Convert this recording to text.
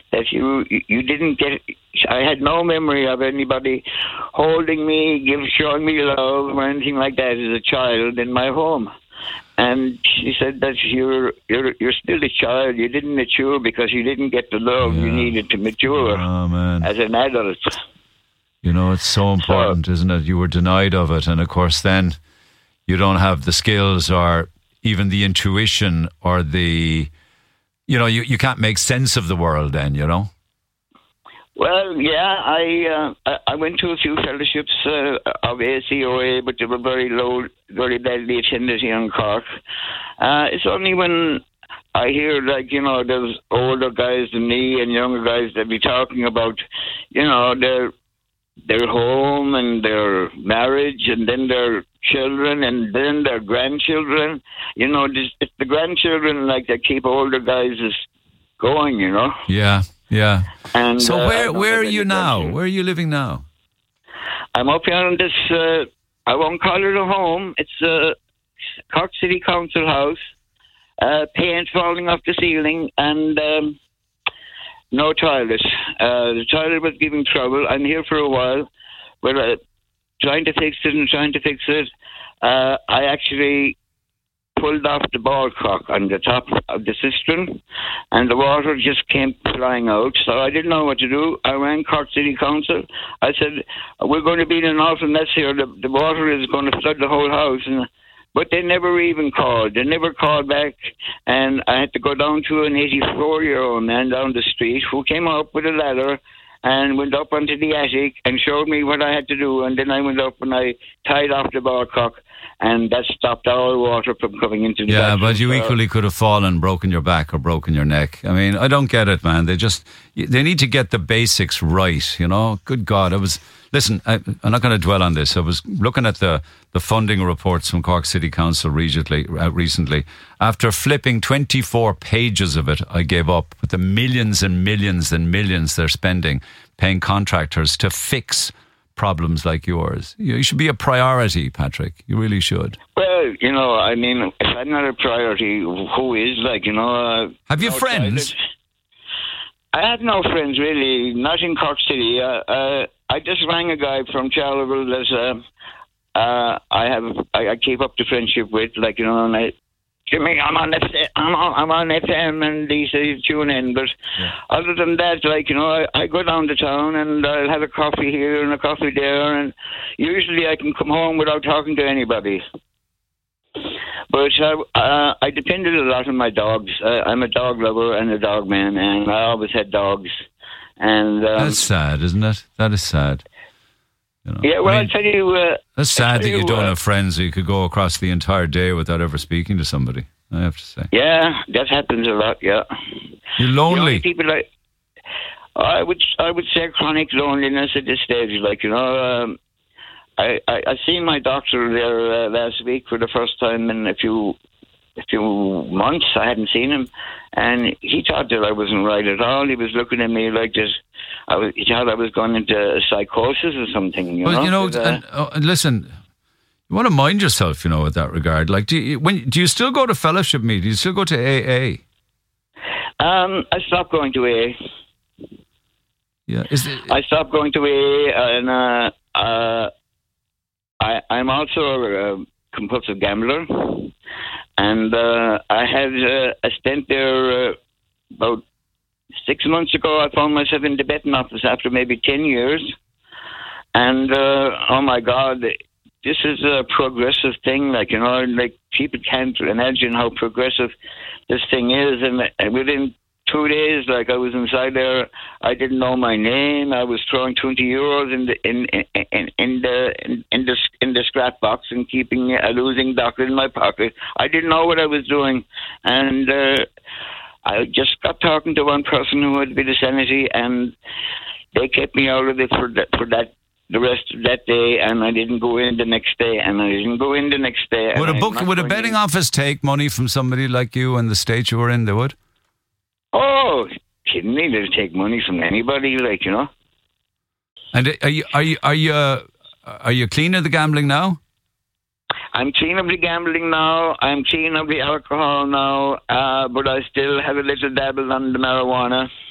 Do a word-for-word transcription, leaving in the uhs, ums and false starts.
that you you didn't get. I had no memory of anybody holding me, give showing me love or anything like that as a child in my home. And she said that you're you're you're still a child. You didn't mature because you didn't get the love Yeah. you needed to mature Oh, man. as an adult. You know, it's so important, So- isn't it? You were denied of it. And of course, then you don't have the skills or even the intuition or the, you know, you, you can't make sense of the world then, you know? Well, yeah, I uh, I- I went to a few fellowships uh, of A C O A, but they were very low, very badly attended here in Cork. Uh, it's only when I hear, like, you know, there's older guys than me and younger guys that be talking about, you know, their their home and their marriage and then their children and then their grandchildren. You know, this, it's the grandchildren, like, that keep older guys is going, you know. Yeah, yeah. And So uh, I where don't where have are any you now? grandchildren. Where are you living now? I'm up here on this, uh, I won't call it a home. It's a Cork City Council house. Uh, paint falling off the ceiling and um, no toilet. Uh, the toilet was giving trouble. I'm here for a while. We're uh, trying to fix it and trying to fix it. Uh, I actually pulled off the ball cock on the top of the cistern and the water just came flying out. So I didn't know what to do. I rang Cork City Council. I said, we're going to be in an awful mess here. The, the water is going to flood the whole house. And But they never even called. They never called back. And I had to go down to an eighty-four-year-old man down the street who came up with a ladder and went up onto the attic and showed me what I had to do. And then I went up and I tied off the ball cock, and that stopped all the water from coming into the Yeah, bathroom. but you So- equally could have fallen, broken your back or broken your neck. I mean, I don't get it, man. They just, they need to get the basics right, you know? Good God. I was, listen, I, I'm not going to dwell on this. I was looking at the, the funding reports from Cork City Council recently, uh, recently. After flipping twenty-four pages of it, I gave up with the millions and millions and millions they're spending paying contractors to fix problems like yours. You should be a priority, Patrick. You really should. Well, you know, I mean, if I'm not a priority, who is, like, you know... Uh, Have you no friends? toilet. I have no friends, really, not in Cork City. Uh, uh, I just rang a guy from Charleville that uh, uh, I have, I, I keep up the friendship with, like, you know, and I... Jimmy, I'm on F- I'm on, I'm on F M and he says tune in. But Yeah. other than that, like, you know, I, I go down to town and I'll have a coffee here and a coffee there, and usually I can come home without talking to anybody. But uh, uh, I depended a lot on my dogs. Uh, I'm a dog lover and a dog man, and I always had dogs. And um, That's sad, isn't it? That is sad. You know? yeah, well, I I mean, tell you, uh, that's sad I that tell you you, don't uh, have friends who you could go across the entire day without ever speaking to somebody. I have to say, yeah, that happens a lot. Yeah. you're The only lonely. people like I would I would say chronic loneliness at this stage. Like, you know, um, I, I I seen my doctor there uh, last week for the first time in a few a few months. I hadn't seen him, and he thought that I wasn't right at all. He was looking at me like this. I was, he thought I was going into psychosis or something. You Well, know, you know, But, uh, and, uh, and listen, you want to mind yourself, you know, with that regard. Like, do you, when do you still go to fellowship meetings? Do you still go to A A? um, I stopped going to A A. Yeah, is it, I stopped going to A A, and uh, uh, I, I'm also a compulsive gambler, and uh, I had uh, a stint there uh, about six months ago. I found myself in the betting office after maybe ten years, and uh, oh my God, this is a progressive thing. Like, you know, like people can't imagine how progressive this thing is, and within two days, like, I was inside there. I didn't know my name. I was throwing twenty euros in the in in, in the in, in the in the scrap box and keeping a losing dollar in my pocket. I didn't know what I was doing, and uh, I just got talking to one person who had a bit of sanity, and they kept me out of it for that for that the rest of that day, and I didn't go in the next day, and I didn't go in the next day. would a and I'm book, not would a going betting in. office take money from somebody like you in the state you were in? They would. Oh, kidding me? They'll take money from anybody, like, you know. And are you are you are you uh, are you clean of the gambling now? I'm clean of the gambling now. I'm clean of the alcohol now, uh, but I still have a little dabble on the marijuana.